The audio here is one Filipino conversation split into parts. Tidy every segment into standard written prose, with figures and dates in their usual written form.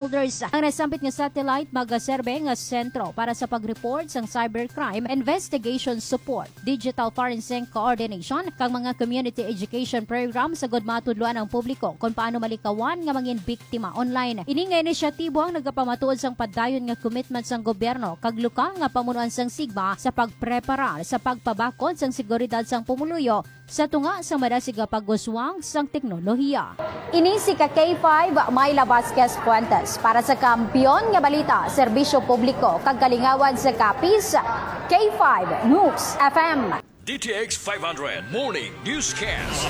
stakeholders. Ang nasampit nga satellite magaserbe nga sentro para sa pag-report sang cybercrime, investigation support, digital forensic coordination, kang mga community education program sa matudluan ang publiko kung paano malikawan nga mangin biktima online. Ini nga inisyatibo ang nagapamatuod sang padayon nga commitment sang gobyerno kag luka nga pamunuan sang Sigma sa pagpreparar sa pagpabakod sang seguridad sang pumuluyo sa tunga sa madasiga paguswang sang teknolohiya. Ini si K5 Mayla Vasquez Fuentes para sa Kampiyon nga Balita, Serbisyo Publiko kag kalingawan sa Kapis, K5 News FM. DTX 500 Morning Newscast.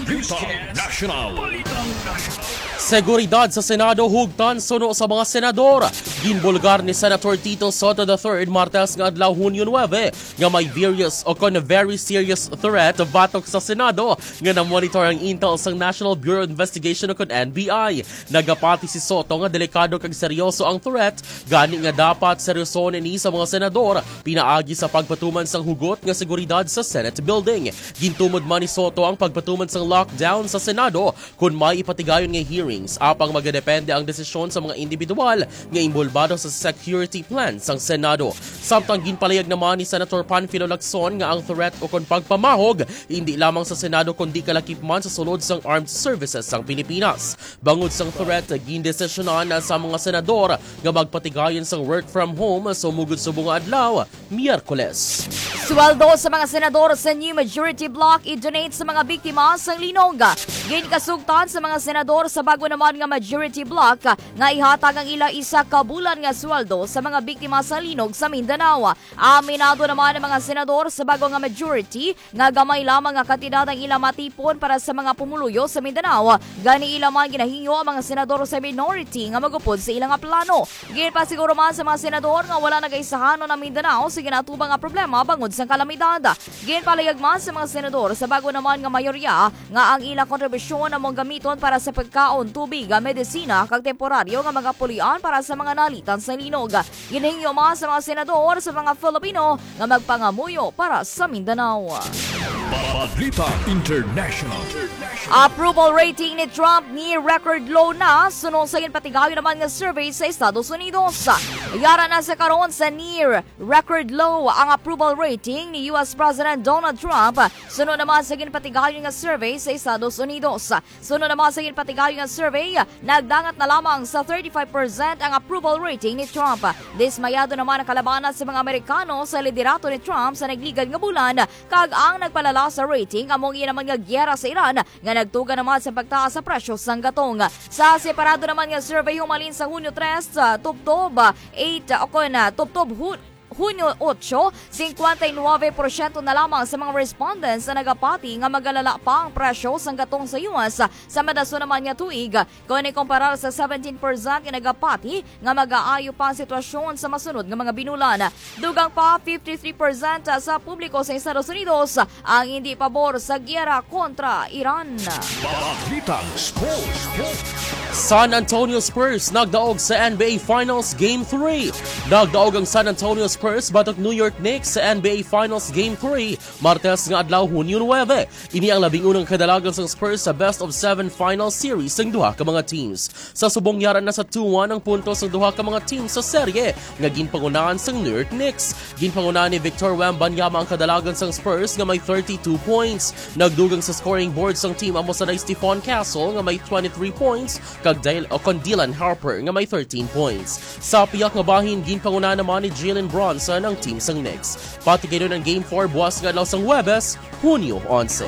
National. Seguridad sa Senado hugtan suno sa mga senador. Ginbulgar ni Senator Tito Soto III Martes nga adlaw Hunyo 9 nga may various o very serious threat batok sa Senado nga na-monitor ang intel sang National Bureau of Investigation o NBI. Nagapati si Soto nga delikado kag seryoso ang threat, gani nga dapat seryoson ni sa mga senador pinaagi sa pagpatuman sang hugot nga seguridad sa Senate building. Gintumod man ni Soto ang pagpatuman sang lockdown sa Senado kung may ipatigayon nga hearings apang magadepende ang desisyon sa mga individual nga involvado sa security plan sang Senado. Samtang ginpalayag naman ni Senator Panfilo Lacson nga ang threat o kung pagpamahog hindi lamang sa Senado kundi kalakip man sa sulod sang armed services sang Pilipinas. Bangod sang threat, gindesisyonan sa mga senador nga magpatigayon sang work from home sumugod sa bunga adlaw, Miyerkules. Sweldo sa mga senador sa new majority block i-donate sa mga biktima sang linog. Ginkasugtan sa mga senador sa bago naman nga majority block nga ihatag ang ila isa ka bulan nga sweldo sa mga biktima sa linog sa Mindanao. Aminado naman ang mga senador sa bago nga majority nga gamay lamang nga kantidad ang ila matipon para sa mga pumuluyo sa Mindanao. Gani ila man ginahinyo ang mga senador sa minority nga magupod sa ilang plano. Ginpasiguro man sa mga senador nga wala nagaisahanon ang Mindanao sa ginatubang nga problema bangod sa kalamidad. Ginpalayag man sa mga senador sa bago naman nga mayorya nga ang ilang kontribusyon na mong gamiton para sa pagkaon, tubig, medisina kag temporaryo nga mga pulian para sa mga nalitan sa linog. Ginahingyo man sa mga senador sa mga Filipino nga magpangamuyo para sa Mindanao. Balita International. Approval rating ni Trump ni record low na sunod sa patigayon naman nga survey sa Estados Unidos. Yara na sa karon sa near record low ang approval rating ni US President Donald Trump sunod naman sa patigayon nga survey sa Estados Unidos. Sunod naman sa patigayon nga survey, nagdangat na lamang sa 35% ang approval rating ni Trump. Dismayado naman ang kalabanan sa mga Amerikano sa liderato ni Trump sa nagligad nga bulan kag ang nagpalala sa rating among iya naman nga gyera sa Iran nga nagtuga naman sa pagtaas sa presyo sang gatong. Sa separado naman nga survey humalin sa Hunyo 3, Tubtob 8 o na Tubtob Hunyo 8, 59% na lamang sa mga respondents na nagapati nga magalala pa ang presyo sang gatong sa US sa madaso naman nga tuig. Kung ikumparar sa 17% nga nagapati nga mag-aayo pa ang sitwasyon sa masunod nga mga binulan. Dugang pa 53% sa publiko sa Estados Unidos ang hindi pabor sa gyera kontra Iran. Balitang Sports. San Antonio Spurs nagdaog sa NBA Finals Game 3. Nagdaog ang San Antonio Spurs batok New York Knicks sa NBA Finals Game 3 Martes nga adlaw Hunyo 9. Ini ang labing unang kadalagan sa Spurs sa best of 7 final series ng duha ka mga teams. Sa subong yaran na sa 2-1 ang puntos ng duha ka mga teams sa serye nga ginpangunahan sa New York Knicks. Ginpangunahan ni Victor Wembanyama ang kadalagan sa Spurs nga may 32 points. Nagdugang sa scoring board sang team amo sa Stephon Castle nga may 23 points kag Dylan Harper nga may 13 points. Sa piyak nga bahin ginpangunahan naman ni Jalen Bronson ang team sang Knicks. Pati kayo ng Game 4 buwas nga adlaw sang Huwebes, Hunyo 11.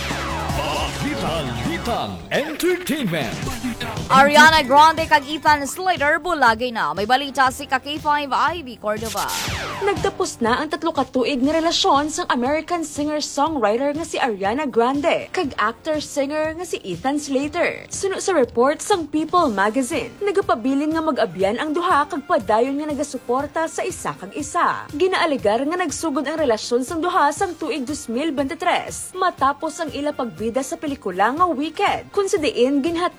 Balitang Entertainment. Ariana Grande kag Ethan Slater bulagay na. May balita si K5 Ivy Cordova. Nagtapos na ang 3 ka tuig nga relasyon sang American singer-songwriter nga si Ariana Grande kag actor-singer nga si Ethan Slater. Suno sa report sang People magazine, nagapabilin nga mag-abyan ang duha kag padayon nga nagasuporta sa isa kag isa. Ginaaligar nga nagsugod ang relasyon sang duha sang tuig 2023 matapos ang ila pagbida sa pelikula nga Wicked. Kung sa diin ginhatagan ni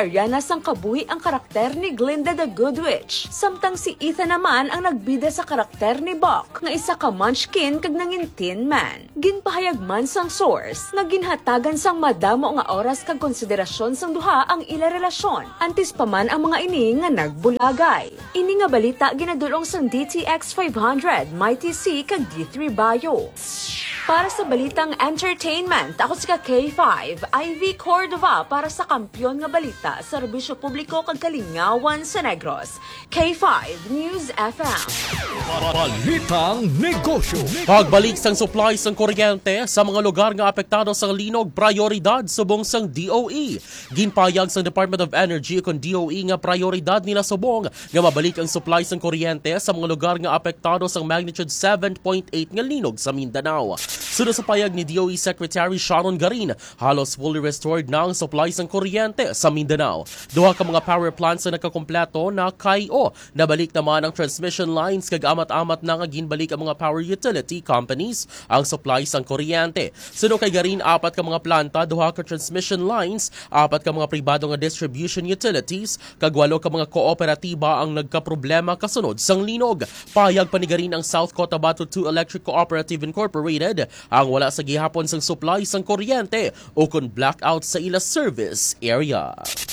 Ariana sang kabuhi ang karakter ni Glinda the Good Witch. Samtang si Ethan naman ang nagbida sa karakter ni Buck, nga isa ka munchkin kag nangin Tin Man. Ginpahayag man sang source, nga ginhatagan sang madamo nga oras kag konsiderasyon sang duha ang ila relasyon. Antes pa man ang mga ini nga nagbulagay. Ini nga balita ginadulong sang DTX 500, Mighty C kag D3 Bio. Para sa balitang entertainment, ako si K5, Ivy Cordova para sa Kampiyon nga Balita, Serbisyo Publiko kag Kalingawan sa Negros. K5 News FM. Balitang Negosyo. Pagbalik sang supply sang kuryente sa mga lugar nga apektado sa linog, prioridad subong sang DOE. Ginpayag sang Department of Energy kung DOE nga prioridad nila subong nga mabalik ang supply sang kuryente sa mga lugar nga apektado sang magnitude 7.8 nga linog sa Mindanao. Sunod sa payag ni DOE Secretary Sharon Garin, halos fully restored na ang supply sang kuryente sa Mindanao. Duha ka mga power plants na nakakompleto na KAIO. Nabalik naman ang transmission lines kag amat-amat na nga ginbalik ang mga power utility companies ang supply sang kuryente. Sunod kay Garin, 4 ka mga planta, 2 ka transmission lines, 4 ka mga pribado nga distribution utilities, kag 8 ka mga kooperatiba ang nagkaproblema kasunod sang linog. Payag pa ni Garin ang South Cotabato 2 Electric Cooperative Incorporated ang wala sa gihapon sang supply sang kuryente o kung blackout sa ila service area.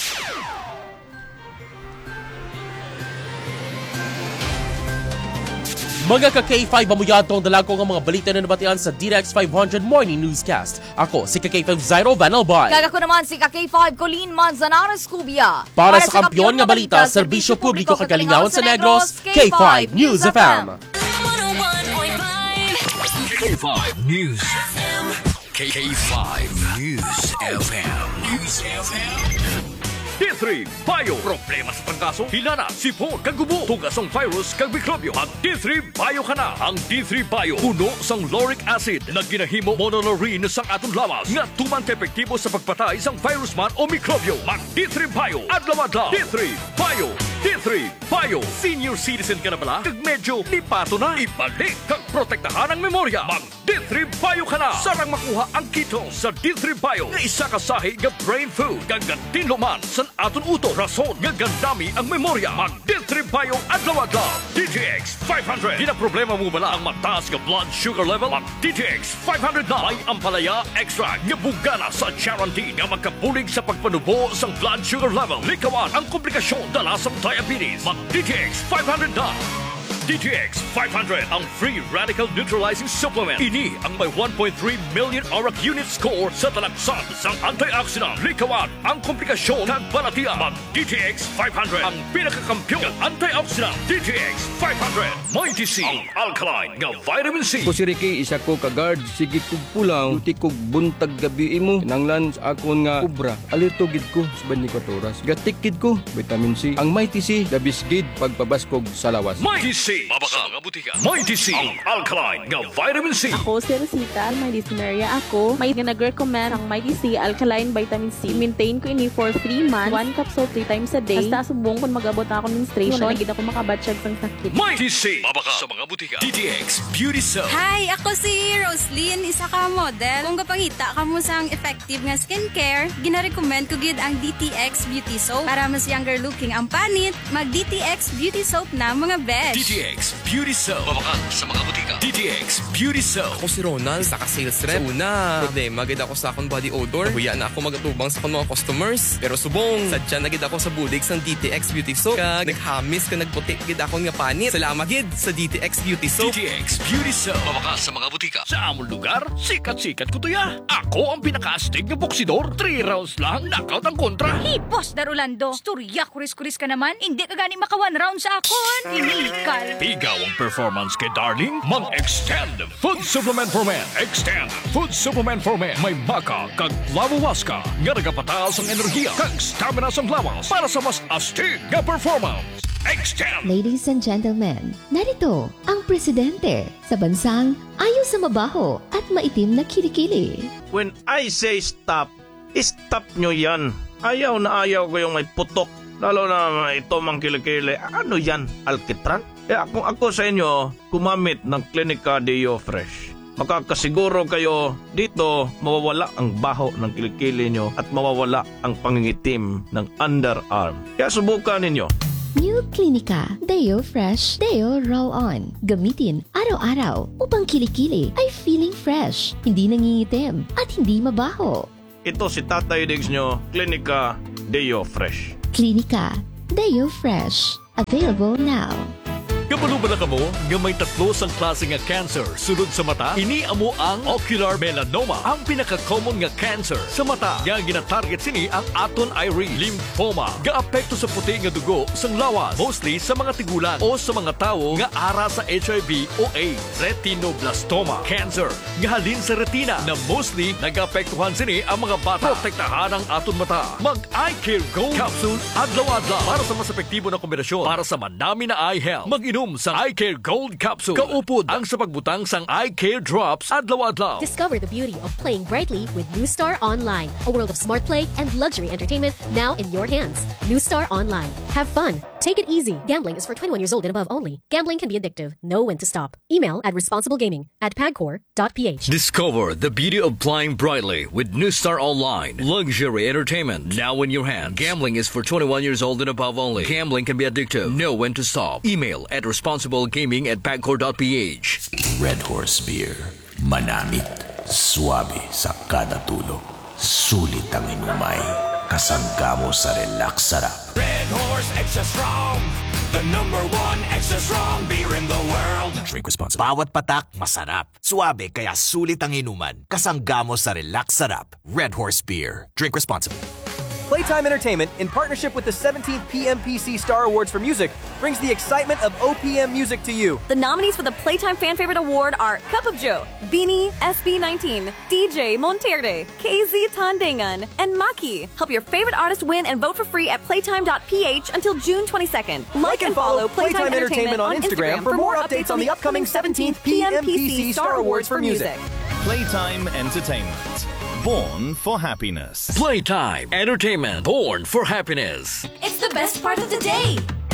Mga ka-K5 mamuyadong dalagko ng mga balita na nabatian sa DTX 500 Morning Newscast. Ako si K5 Zairo Vanalbay. Kagako naman si K5 Colleen Manzanares Cubia. Para sa Kampiyon nga Balita, Serbisyo Publiko kag Kalingawan sa Negros, K5 News FM. K5 News FM. K5 News FM. News FM. D3 Bio. Problema sa pangkaso, hilana, sipon, kagubo, tugasong virus, kag mikrobyo. Mag D3 Bio ka na. Ang D3 Bio, puno sang lauric acid na ginahimo monolaurin sang atong lawas nga tuman ka-epektibo sa pagpatay sang virus man o mikrobyo. Mag D3 Bio. Adlaw-adlaw. D3 Bio. D3 Bio. Senior citizen ka na bala? Kag medyo lipato na. Ibalik kag protektahan ang memorya. Mag D3 Bio ka na. Sarang makuha ang keto sa D3 Bio nga isa kasahi nga brain food kag tinluman sa aton uto. Rason nga gandami ang memorya. Mag D3 Bio adlaw-adlaw. DTX 500. Di na problema mo bala ang mataas nga blood sugar level? Mag DTX 500 na. May ampalaya extract nga bugana sa Charantin nga magkabulig sa pagpanubo sang blood sugar level. Likawan ang komplikasyon dala sa diabetes. Mag DTX 500 na. DTX 500 ang free radical neutralizing supplement. Ini ang may 1.3 million ORAC unit score sa talagsan sang antioxidant. Likawan ang komplikasyon ng balatian. Mag DTX 500 ang pinakakampiyon ng antioxidant. DTX 500 Mighty C ang alkaline nga vitamin C. Ko si Ricky, isa ko ka-guard. Sige kog pulang, tuti kog buntag gabi mo. Nanglan sa akon nga ubra. Alerto gid ko sa 24 oras. Gatikid ko, vitamin C. Ang Mighty C, dabisgid pagpabaskog sa lawas. Mighty C. Mabaka mga butika. Mighty C ang alkaline nga vitamin C. Ako si Rosita, may dysphoria ako. May nag-recommend ang Mighty C Alkaline Vitamin C. Maintain ko ini for 3 months. 1 capsule 3 times a day. Basta subong kung mag-abot ako menstruation. Nagid ako makabatsyag sang sakit. Mighty C. Mabaka sa mga butika. DTX Beauty Soap. Hi, ako si Roslyn, isa ka model. Kung kapangita ka mo sang effective nga skincare, gina-recommend ko gid ang DTX Beauty Soap. Para mas younger looking ang panit, mag DTX Beauty Soap na mga besh. DTX Beauty Soap. Mabaka sa mga butika. DTX Beauty Soap. Ako si Ronald, saka sales rep. So una, problema gid ako sa akong body odor. Huya na ako magatubang sa akong mga customers. Pero subong, sadya na gid ako sa budig sang DTX Beauty Soap. Kag naghamis ka nagputi gid akong nga panit. Salamat gid sa DTX Beauty Soap. DTX Beauty Soap. Mabaka sa mga butika. Sa among lugar, sikat-sikat ko tuya. Ako ang pinaka-astig na boksidor. 3 rounds lang, knockout ang kontra. Hey, boss Darulando, storya kuris-kuris ka naman. Hindi ka gani maka 1 round sa akon. Inikal. Ikaw ang performance kay Darling. Mag-extend food supplement for men. Extend food supplement for men. May maka kag lawawaska nga nagapataas ang enerhiya kag stamina sang lawas para sa mas astig nga performance. Extend. Ladies and gentlemen, narito ang presidente sa bansang ayaw sa mabaho at maitim na kilikili. When I say stop, stop nyo yan. Ayaw na ayaw ko yung may putok. Lalo na ito mang kilikili. Ano yan? Alkitran? Kung ako sa inyo, kumamit ng Clinica Deo Fresh. makakasiguro kayo dito mawawala ang baho ng kilikili nyo at mawawala ang pangingitim ng underarm. Kaya subukan ninyo. New Clinica Deo Fresh Deo Roll-On. Gamitin araw-araw upang kilikili ay feeling fresh, hindi nangingitim at hindi mabaho. Ito si Tatay Diggs nyo, Clinica Deo Fresh. Clinica Deo Fresh. Available now. Kabalo ba na kamo nga may tatlo sang klase nga cancer sunod sa mata? Ini amo ang ocular melanoma, ang pinaka-common nga cancer sa mata. Nga gina-target sini ang aton iris, lymphoma. Gaapekto sa puti nga dugo sang lawas, mostly sa mga tigulang o sa mga tawo nga ara sa HIV o AIDS. Retinoblastoma, cancer nga halin sa retina na mostly nag-apektuhan sini ang mga bata. Protektahan ang aton mata. Mag-Eye Care Gold Capsule adlaw-adlaw para sa mas epektibo na kombinasyon para sa manami na eye health. Mag-inom sang Eye Care Gold Capsule. Kaupod ang sa pagbutang sang Eye Care Drops adlaw-adlaw. Discover the beauty of playing brightly with New Star Online, a world of smart play and luxury entertainment now in your hands. New Star Online. Have fun. Take it easy. Gambling is for 21 years old and above only. Gambling can be addictive. Know when to stop. Email at responsiblegaming@pagcor.ph. Discover the beauty of playing brightly with New Star Online. Luxury entertainment now in your hands. Gambling is for 21 years old and above only. Gambling can be addictive. Know when to stop. Email at responsiblegaming@pagcor.ph. Red Horse Beer. Manamit. Suabe sa kada tulog. Sulit ang inumay. Kasangga mo sa relax sarap. Red Horse Extra Strong, the #1 extra strong beer in the world. Drink responsibly. Bawat patak, masarap. Suabe, kaya sulit ang inuman. Kasangga mo sa relax sarap. Red Horse Beer. Drink responsibly. Playtime Entertainment, in partnership with the 17th PMPC Star Awards for Music, brings the excitement of OPM music to you. The nominees for the Playtime Fan Favorite Award are Cup of Joe, Beanie, SB19, DJ Monterde, KZ Tandangan, and Maki. Help your favorite artist win and vote for free at playtime.ph until June 22nd. Like and follow Playtime Entertainment on Instagram for more updates on the upcoming 17th PMPC Star Awards for Music. Playtime Entertainment. Born for happiness. Playtime Entertainment. Born for happiness. It's the best part of the day.